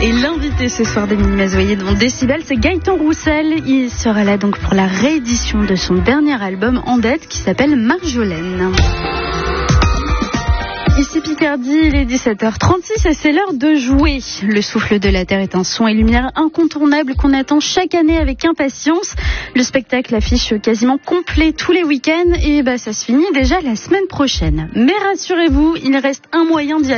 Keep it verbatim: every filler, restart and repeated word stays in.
Et l'invité ce soir d'Émilie Mazoyer dans Décibel, c'est Gaëtan Roussel. Il sera là donc pour la réédition de son dernier album en date qui s'appelle Marjolaine. Ici Picardie, il est dix-sept heures trente-six et c'est l'heure de jouer. Le souffle de la Terre est un son et lumière incontournable qu'on attend chaque année avec impatience. Le spectacle affiche quasiment complet tous les week-ends et bah, ça se finit déjà la semaine prochaine. Mais rassurez-vous, il reste un moyen d'y aller.